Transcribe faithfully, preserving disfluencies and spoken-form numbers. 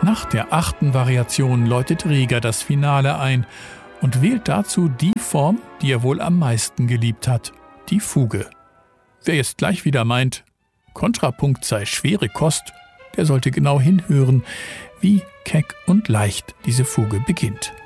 Nach der achten Variation läutet Rieger das Finale ein und wählt dazu die Form, die er wohl am meisten geliebt hat, die Fuge. Wer jetzt gleich wieder meint, Kontrapunkt sei schwere Kost, der sollte genau hinhören, wie keck und leicht diese Fuge beginnt.